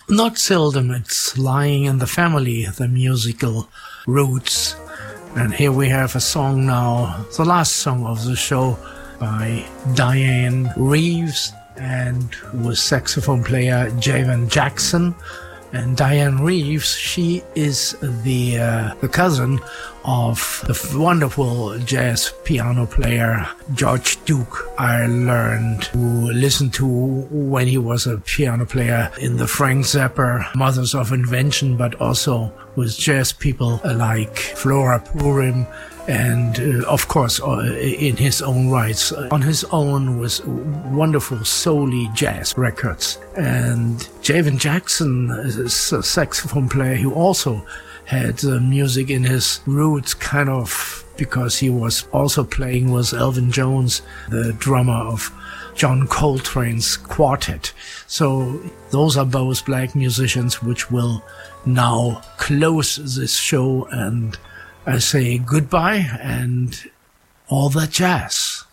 Not seldom it's lying in the family, the musical roots. And here we have a song now, the last song of the show by Dianne Reeves and with saxophone player Javen Jackson. And Dianne Reeves, she is the cousin of the wonderful jazz piano player George Duke. I learned to listen to when he was a piano player in the Frank Zappa Mothers of Invention, but also with jazz people like Flora Purim, and of course in his own rights, on his own with wonderful soul-y jazz records. And Javen Jackson is a saxophone player who also had music in his roots, kind of because he was also playing with Elvin Jones, the drummer of John Coltrane's quartet. So those are both black musicians which will now close this show, and I say goodbye and all the jazz.